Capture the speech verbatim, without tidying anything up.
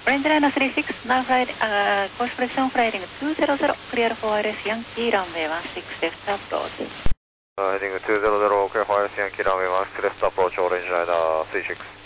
Orange Liner three six, now flight, uh, course correction flying two zero zero, clear for wireless Yankee runway one six left approach. Uh, heading two zero zero, clear for wireless Yankee runway one six left approach, Orange Liner three six.